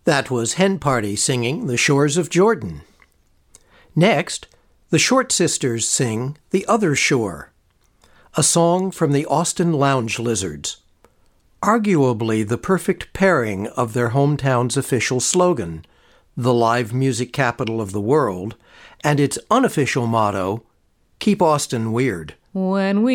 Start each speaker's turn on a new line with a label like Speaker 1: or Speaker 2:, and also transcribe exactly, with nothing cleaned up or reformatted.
Speaker 1: That was Hen Party singing The Shores of Jordan. Next, the Short Sisters sing The Other Shore, a song from the Austin Lounge Lizards, arguably the perfect pairing of their hometown's official slogan, the live music capital of the world, and its unofficial motto, Keep Austin Weird.
Speaker 2: When we